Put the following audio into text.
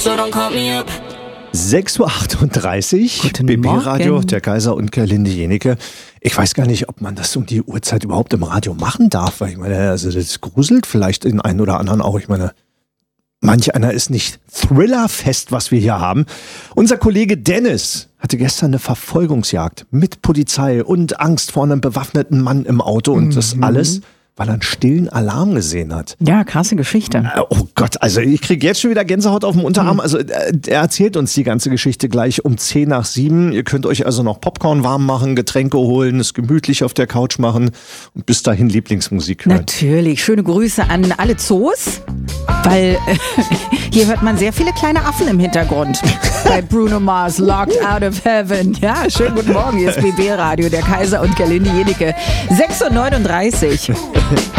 so don't call me up. 6.38 Uhr, BB-Radio, der Kaiser und Gerlinde Jenike. Ich weiß gar nicht, ob man das um die Uhrzeit überhaupt im Radio machen darf, weil ich meine, also das gruselt vielleicht den einen oder anderen auch. Ich meine, manch einer ist nicht thrillerfest, was wir hier haben. Unser Kollege Dennis hatte gestern eine Verfolgungsjagd mit Polizei und Angst vor einem bewaffneten Mann im Auto und das alles, weil er einen stillen Alarm gesehen hat. Ja, krasse Geschichte. Oh Gott, also ich kriege jetzt schon wieder Gänsehaut auf dem Unterarm. Also er erzählt uns die ganze Geschichte gleich um 6:50. Ihr könnt euch also noch Popcorn warm machen, Getränke holen, es gemütlich auf der Couch machen und bis dahin Lieblingsmusik hören. Natürlich, schöne Grüße an alle Zoos, weil hier hört man sehr viele kleine Affen im Hintergrund. Bei Bruno Mars, Locked Out of Heaven. Ja, schönen guten Morgen, hier ist BB Radio, der Kaiser und Gerlinde Jenike. 6:39 Uhr.